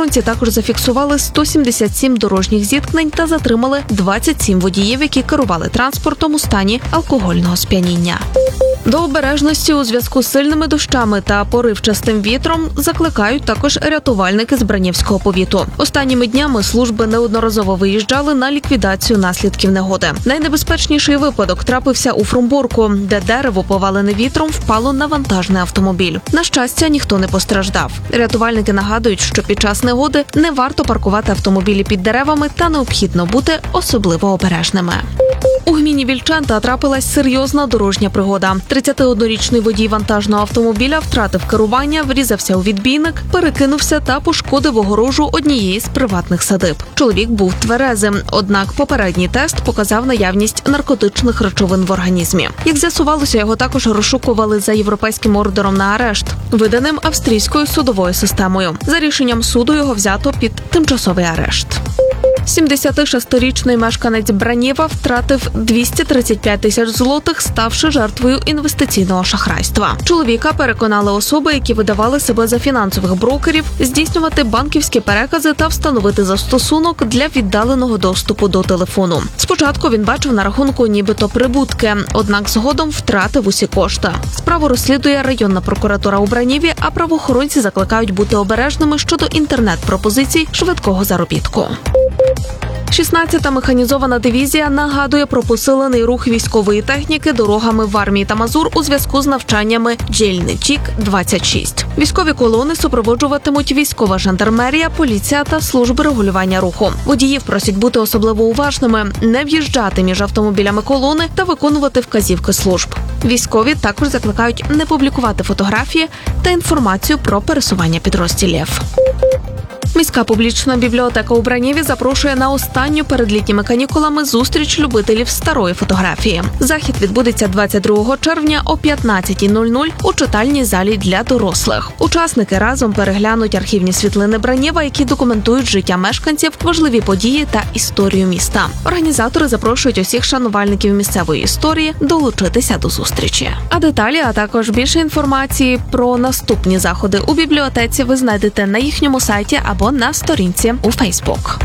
Правоохоронці також зафіксували 177 дорожніх зіткнень та затримали 27 водіїв, які керували транспортом у стані алкогольного сп'яніння. До обережності у зв'язку з сильними дощами та поривчастим вітром закликають також рятувальники з Бранівського повіту. Останніми днями служби неодноразово виїжджали на ліквідацію наслідків негоди. Найнебезпечніший випадок трапився у Фрумбурку, де дерево, повалене вітром, впало на вантажний автомобіль. На щастя, ніхто не постраждав. Рятувальники нагадують, що під час негоди не варто паркувати автомобілі під деревами та необхідно бути особливо обережними. У гміні Вільчанта трапилась серйозна дорожня пригода. 31-річний водій вантажного автомобіля втратив керування, врізався у відбійник, перекинувся та пошкодив огорожу однієї з приватних садиб. Чоловік був тверезим, однак попередній тест показав наявність наркотичних речовин в організмі. Як з'ясувалося, його також розшукували за європейським ордером на арешт, виданим австрійською судовою системою. За рішенням суду його взято під тимчасовий арешт. 76-річний мешканець Браніва втратив 235 тисяч злотих, ставши жертвою інвестиційного шахрайства. Чоловіка переконали особи, які видавали себе за фінансових брокерів, здійснювати банківські перекази та встановити застосунок для віддаленого доступу до телефону. Спочатку він бачив на рахунку нібито прибутки, однак згодом втратив усі кошти. Справу розслідує районна прокуратура у Браніві, а правоохоронці закликають бути обережними щодо інтернет-пропозицій швидкого заробітку. 16-та механізована дивізія нагадує про посилений рух військової техніки дорогами в армії та Мазур у зв'язку з навчаннями «Джельничік-26». Військові колони супроводжуватимуть військова жандармерія, поліція та служби регулювання руху. Водіїв просять бути особливо уважними, не в'їжджати між автомобілями колони та виконувати вказівки служб. Військові також закликають не публікувати фотографії та інформацію про пересування підрозділів. Міська публічна бібліотека у Браніві запрошує на останню перед літніми канікулами зустріч любителів старої фотографії. Захід відбудеться 22 червня о 15:00 у читальній залі для дорослих. Учасники разом переглянуть архівні світлини Браніва, які документують життя мешканців, важливі події та історію міста. Організатори запрошують усіх шанувальників місцевої історії долучитися до зустрічі. А деталі, а також більше інформації про наступні заходи у бібліотеці ви знайдете на їхньому сайті або на сторінці у Фейсбук.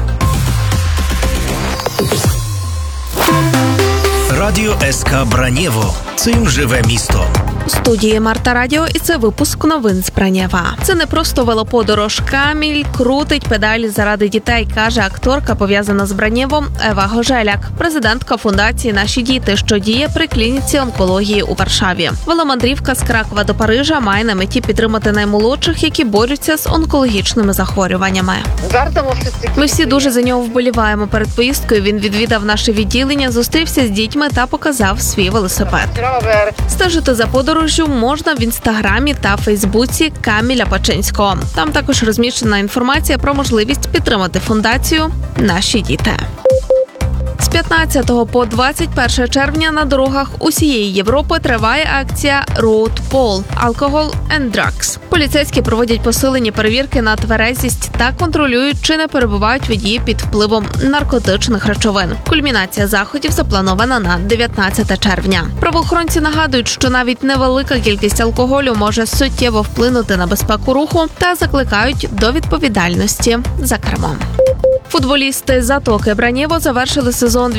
Радіо СК Бранєво. Цим живе місто. У студії Марта Радіо, і це випуск новин з Бранєва. Це не просто велоподорож. Каміль крутить педалі заради дітей, каже акторка, пов'язана з Бранєвом Ева Гожеляк, президентка фундації «Наші діти», що діє при клініці онкології у Варшаві. Веломандрівка з Кракова до Парижа має на меті підтримати наймолодших, які борються з онкологічними захворюваннями. Ми всі дуже за нього вболіваємо. Перед поїздкою він відвідав наше відділення, зустрівся з дітьми та показав свій велосипед. Стежити за подорожжю можна в інстаграмі та фейсбуці Каміля Пачинського. Там також розміщена інформація про можливість підтримати фундацію «Наші діти». З 15 по 21 червня на дорогах усієї Європи триває акція Road Poll – Alcohol and Drugs. Поліцейські проводять посилені перевірки на тверезість та контролюють, чи не перебувають водії під впливом наркотичних речовин. Кульмінація заходів запланована на 19 червня. Правоохоронці нагадують, що навіть невелика кількість алкоголю може суттєво вплинути на безпеку руху та закликають до відповідальності за кермом. Футболісти Затоки Бранєво завершили сезон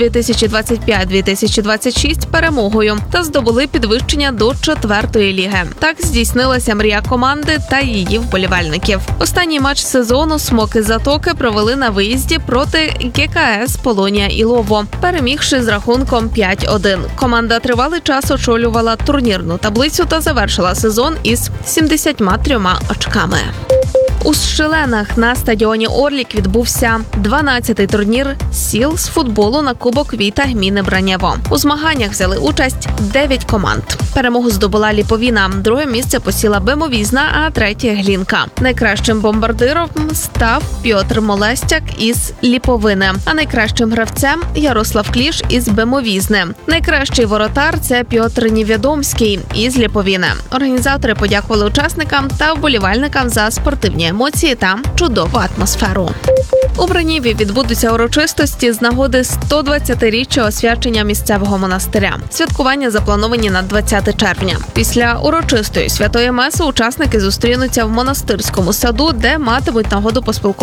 2025-2026 перемогою та здобули підвищення до 4-ї ліги. Так здійснилася мрія команди та її вболівальників. Останній матч сезону «Смоки Затоки» провели на виїзді проти ГКС «Полонія Ілово», перемігши з рахунком 5-1. Команда тривалий час очолювала турнірну таблицю та завершила сезон із 73 очками. У Шеленах на стадіоні «Орлік» відбувся 12-й турнір сіл з футболу на Кубок Віта гміни Бранєво. У змаганнях взяли участь 9 команд. Перемогу здобула Ліповіна, друге місце посіла Бемовізна, а третє – Глінка. Найкращим бомбардиром став Пьотр Молестяк із Ліповини, а найкращим гравцем – Ярослав Кліш із Бемовізни. Найкращий воротар – це Пьотр Нівідомський із Ліповіни. Організатори подякували учасникам та вболівальникам за спортивні емоції та чудову атмосферу. У Браніві відбудуться урочистості з нагоди 120-річчя освячення місцевого монастиря. Святкування заплановані на 20 червня. Після урочистої святої меси учасники зустрінуться в монастирському саду, де матимуть нагоду поспілкуватися